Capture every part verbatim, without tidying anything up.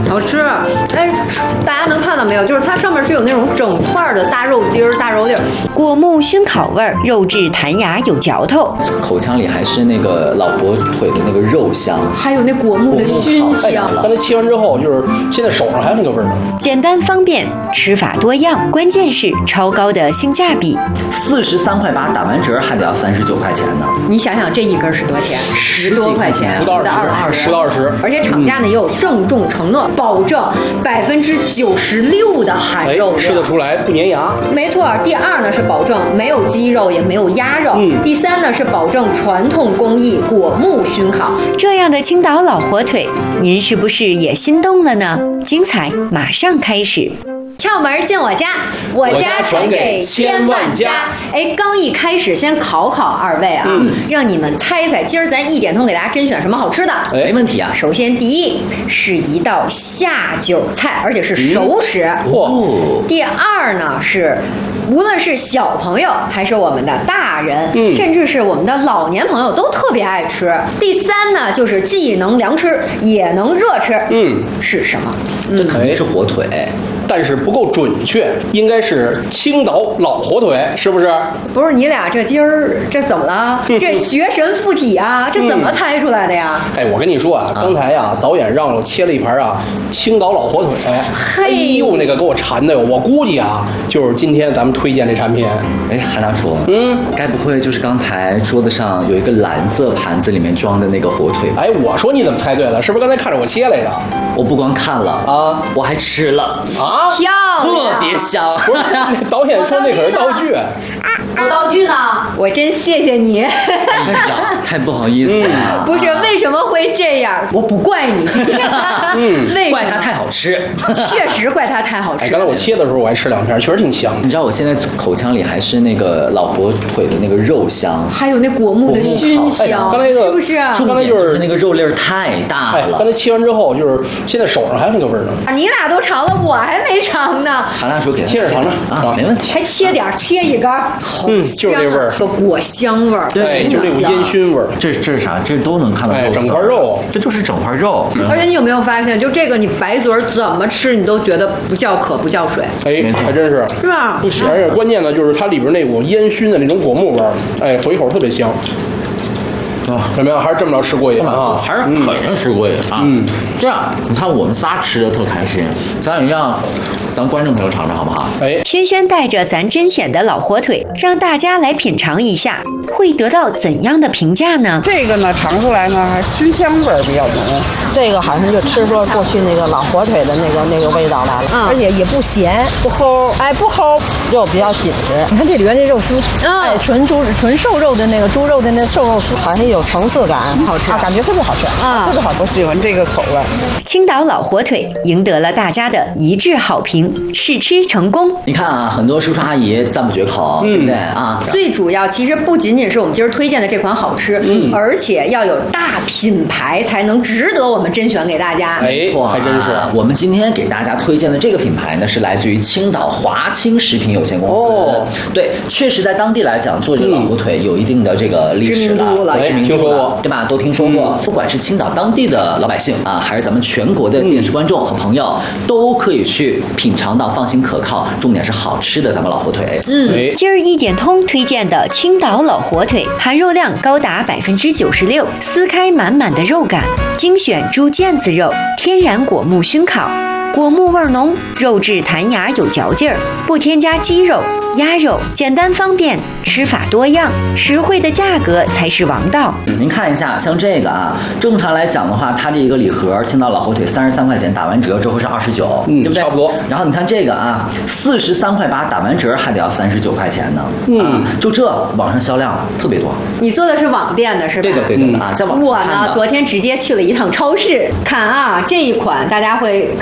好吃。哎，大家能看到没有？就是它上面是有那种整块的大肉丁儿、大肉粒儿。 果木熏烤味儿，肉质弹牙有嚼头， 口腔里还是那个老火腿的那个肉香， 还有那果木的熏香。 刚才切完之后，就是现在手上还有那个味儿呢。 简单方便，吃法多样，关键是超高的性价比。 四十三块八，打完折还得要三十九块钱呢。 你想想这一根是多少钱？十多块钱， 不到二十，不到二十。 而且厂家呢也有郑重承诺，保证百分之九十六的含肉量， 吃得出来不粘牙。 没错。第二呢是保证没有鸡肉也没有鸭肉。嗯。第三呢是保证传统工艺果木熏烤。 这样的青岛老火腿，您是不是也心动了呢？精彩马上开始。 窍门进我家，我家传给千万家。哎，刚一开始先考考二位啊，嗯、让你们猜猜，今儿咱一点通给大家甄选什么好吃的？ 哎，没问题啊。 首先，第一是一道下酒菜，而且是熟食。 嚯、 嗯！第二呢是，无论是小朋友还是我们的大人，嗯、甚至是我们的老年朋友都特别爱吃。第三呢就是既能凉吃也能热吃。嗯，是什么？ 这肯定是火腿。 但是不够准确，应该是青岛老火腿，是不是？ 不是，你俩这今儿这怎么了？这学神附体啊，这怎么猜出来的呀？ 哎，我跟你说啊，刚才啊，导演让我切了一盘啊青岛老火腿，哎呦，那个给我馋的，我估计啊，就是今天咱们推荐这产品。 哎，韩大叔，嗯，该不会就是刚才桌子上有一个蓝色盘子里面装的那个火腿？ 哎，我说你怎么猜对了？是不是刚才看着我切来着？ 我不光看了啊，我还吃了啊。 漂亮， 特别香。 不是，导演说那可是道具。 我道具呢？我真谢谢你。 哎呀，太不好意思了。 嗯、不是，为什么会这样？我不怪你，今天。 嗯，为怪它太好吃。 确实怪它太好吃。 哎，刚才我切的时候我还吃两片，确实挺香。 你知道我现在口腔里还是那个老火腿的那个肉香， 还有那果木的熏香。 哎、刚才、那个、 是不是？ 重点就是那个肉粒儿太大了。 哎，刚才切完之后，就是现在手上还有那个味儿呢。 啊，你俩都尝了，我还没尝呢。 韩大叔给切着尝尝啊，没问题。 还切点，切一根，好嗯，就是这味儿， 个果香味儿， 对，就这种烟熏味儿。 这这是啥？这都能看到肉、 哎，整块肉， 这就是整块肉。 嗯、而且你有没有发现，就这个你白嘴怎么吃，你都觉得不叫渴不叫水。 哎，还真是， 是吧？ 不是，而且关键的就是它里边那股烟熏的那种果木味儿，哎，回口特别香。啊，怎么样？还是这么着吃过瘾啊？ 还是肯定吃过瘾啊！嗯，这样你看我们仨吃的特开心，咱也让咱观众朋友尝尝好不好？ 哎， 轩轩带着咱甄选的老火腿，让大家来品尝一下，会得到怎样的评价呢？ 这个呢，尝出来呢，熏香味儿比较浓。这个好像就吃出过去那个老火腿的那个那个味道来了，嗯、而且也不咸不齁，哎不齁，肉比较紧实。你看这里边这肉丝，嗯、哎纯猪纯瘦肉的那个猪肉的那瘦肉丝，好像有层次感，好吃，啊、感觉特别好吃啊，特别好，我喜欢这个口味。 青岛老火腿赢得了大家的一致好评，试吃成功。 你看啊，很多叔叔阿姨赞不绝口，嗯、对不对啊？ 最主要其实不仅仅是我们今儿推荐的这款好吃，嗯、而且要有大品牌才能值得我们甄选给大家。 哎，还真是。 我们今天给大家推荐的这个品牌呢，是来自于青岛华清食品有限公司。哦，对，确实在当地来讲，做这个老火腿有一定的这个历史了， 哎，听说过， 对吧？都听说过。嗯、不管是青岛当地的老百姓啊，还是咱们全国的电视观众和朋友，嗯、都可以去品尝到放心可靠，重点是好吃的咱们老火腿。 嗯，今儿一点通推荐的青岛老火腿，含肉量高达百分之九十六，撕开满满的肉感，精选猪腱子肉。天然果木熏烤，果木味浓，肉质弹牙有嚼劲儿，不添加鸡肉、鸭肉，简单方便，吃法多样，实惠的价格才是王道。 您看一下，像这个啊，正常来讲的话，它这一个礼盒青岛老火腿三十三块钱，打完折之后是二十九， 嗯， 对不对？ 差不多。 然后你看这个啊，四十三块八，打完折还得要三十九块钱呢。嗯、啊，就这网上销量特别多。 你做的是网店的是吧？ 对的对的、嗯、啊，在网上我呢，昨天直接去了一趟超市，看啊，这一款大家会看到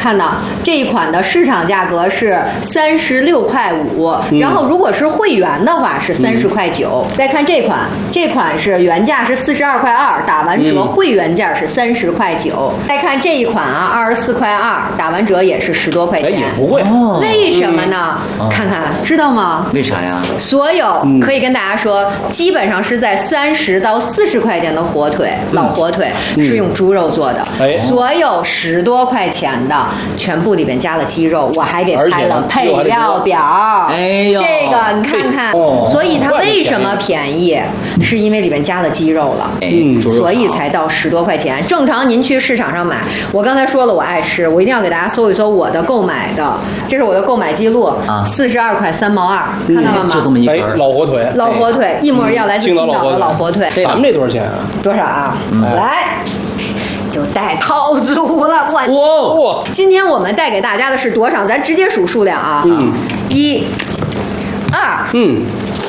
这一款的市场价格是三十六块五，然后如果是会员的话是三十块九。再看这款，这款是原价是四十二块二，打完折会员价是三十块九。再看这一款啊，二十四块二，打完折也是十多块钱， 也不贵。 为什么呢？看看，知道吗？ 为啥呀？ 所有可以跟大家说，基本上是在三十到四十块钱的火腿，老火腿是用猪肉做的。 哎， 所有十多块钱的，全部里边加了鸡肉，我还给拍了配料表。 哎呦， 这个你看看，所以它为什么便宜？是因为里边加了鸡肉了， 嗯， 所以才到十多块钱。正常您去市场上买，我刚才说了我爱吃，我一定要给大家搜一搜我的购买的，这是我的购买记录啊，四十二块三毛二，看到了吗？ 就这么一根老火腿， 老火腿一模一样，来自青岛的老火腿。 咱们这多少钱啊？ 多少啊？来。就带套组了，我哇！今天我们带给大家的是多少？咱直接数数量啊！嗯，一、二， 嗯，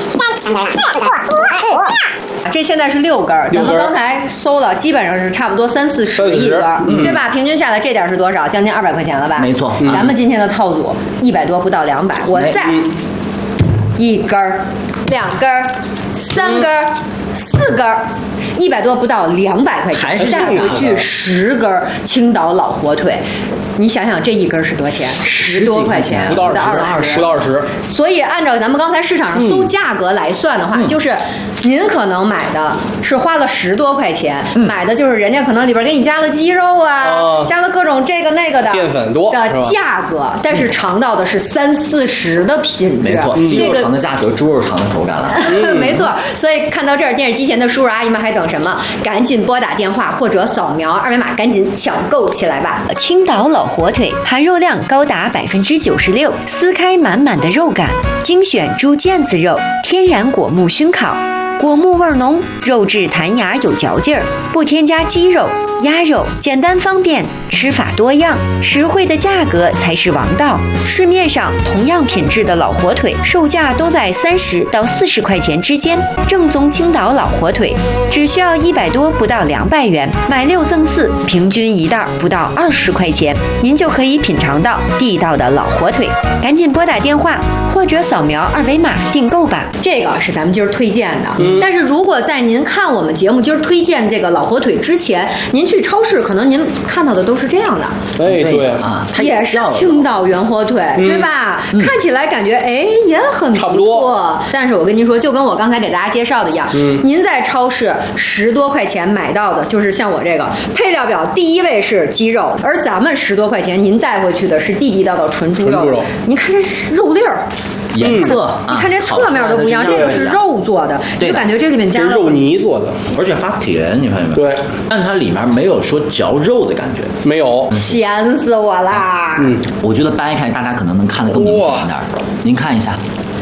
这现在是六根儿，咱们刚才搜了，基本上是差不多三四十一根，对吧？平均下来这点是多少？将近二百块钱了吧？ 没错， 咱们今天的套组一百多，不到两百。我再一根儿、两根儿、三根儿、四根儿。一百多不到两百块钱，再回去十根青岛老火腿，你想想这一根是多少钱？十多块钱， 不到二十，不到二十。 所以按照咱们刚才市场上搜价格来算的话，嗯、就是您可能买的是花了十多块钱，嗯、买的就是人家可能里边给你加了鸡肉啊，呃、加了各种这个那个的淀粉多的价格，但是尝到的是三四十的品质。 没错，鸡肉尝的价格，猪肉尝的口感了。 嗯、没错，所以看到这儿，电视机前的叔叔阿姨们还等什么？赶紧拨打电话或者扫描二维码，赶紧抢购起来吧！ 青岛老火腿含肉量高达百分之九十六，撕开满满的肉感，精选猪腱子肉，天然果木熏烤。果木味浓，肉质弹牙有嚼劲儿，不添加鸡肉、鸭肉，简单方便，吃法多样，实惠的价格才是王道。市面上同样品质的老火腿，售价都在三十到四十块钱之间。正宗青岛老火腿，只需要一百多不到两百元，买六赠四，平均一袋不到二十块钱，您就可以品尝到地道的老火腿。赶紧拨打电话或者扫描二维码订购吧。 这个是咱们今儿推荐的。嗯、但是如果在您看我们节目今儿推荐这个老火腿之前，您去超市可能您看到的都是这样的。 哎，对啊， 也是青岛原火腿，嗯、对吧？嗯、看起来感觉哎也很不错，但是我跟您说，就跟我刚才给大家介绍的一样，嗯、您在超市十多块钱买到的，就是像我这个配料表第一位是鸡肉，而咱们十多块钱您带回去的是地地道道纯猪肉。 猪肉， 您看这肉粒儿。 颜色， 你看这侧面都不一样，这个是肉做的，就感觉这里面加了肉泥做的， 而且发甜，你发现没？ 对， 但它里面没有说嚼肉的感觉， 没有， 咸死我啦！ 嗯，我觉得掰开大家可能能看得更明显一点，您看一下。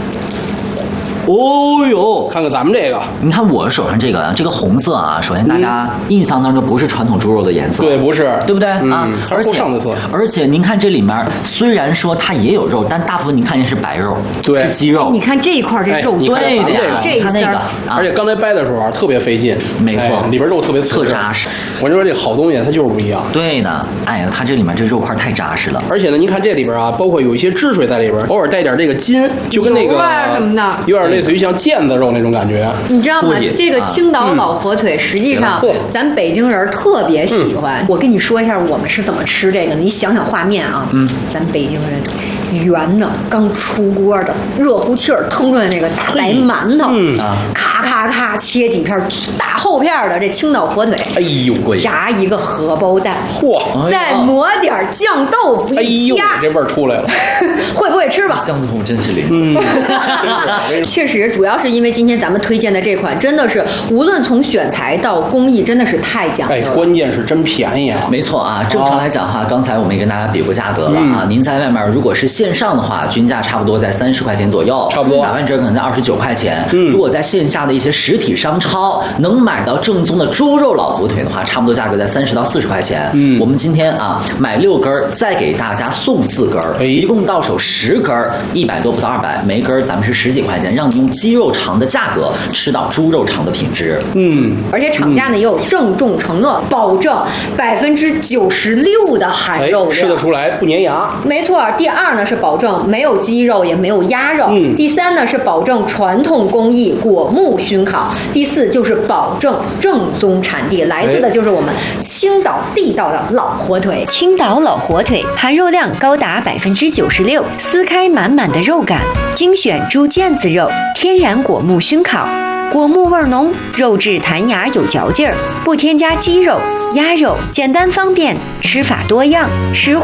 哦呦， 看看咱们这个， 你看我手上这个这个红色啊，首先大家印象当中不是传统猪肉的颜色， 对，不是， 对不对、 嗯、 啊？而且而且您看这里面虽然说它也有肉，但大部分您看见是白肉， 对， 是鸡肉。 你看这一块这肉对的呀， 这它那个， 而且刚才掰的时候啊特别费劲， 没错， 里边肉特别特扎实。 我跟你说这好东西它就是不一样。 对的，哎呀，它这里面这肉块太扎实了。 而且呢，您看这里边啊，包括有一些汁水在里边，偶尔带点这个筋，就跟那个什么的， 有点类似于像腱子肉那种感觉， 你知道吗？这个青岛老火腿，实际上咱北京人特别喜欢。我跟你说一下，我们是怎么吃这个的。你想想画面啊，嗯，咱北京人圆的，刚出锅的，热乎气儿腾出来那个大白馒头，嗯啊，咔咔咔切几片大厚片的这青岛火腿， 哎呦贵， 炸一个荷包蛋， 嚯， 再抹点酱豆腐一夹，哎呦，这味儿出来了， 会不会吃吧？ 酱豆腐真是灵， 嗯， 确实，主要是因为今天咱们推荐的这款真的是无论从选材到工艺，真的是太讲究了。 哎，关键是真便宜啊！ 没错啊，正常来讲的话，刚才我们也跟大家比过价格了啊。嗯、您在外面如果是线上的话，均价差不多在三十块钱左右， 差不多打完折可能在二十九块钱。嗯，如果在线下的一些实体商超能买到正宗的猪肉老火腿的话，差不多价格在三十到四十块钱。嗯，我们今天啊买六根，再给大家送四根，哎，一共到手十根，一百多不到二百，每根咱们是十几块钱，让你用鸡肉肠的价格吃到猪肉肠的品质。 嗯， 而且厂家呢也有郑重承诺，保证百分之九十六的含肉量， 哎，吃得出来不粘牙。 没错，第二呢是保证没有鸡肉也没有鸭肉，嗯，第三呢是保证传统工艺果木熏烤，第四就是保证正宗产地，来自的就是我们青岛地道的老火腿。 青岛老火腿含肉量高达百分之九十六，撕开满满的肉感，精选猪腱子肉，天然果木熏烤。果木味浓，肉质弹牙有嚼劲儿，不添加鸡肉、鸭肉，简单方便，吃法多样，实惠。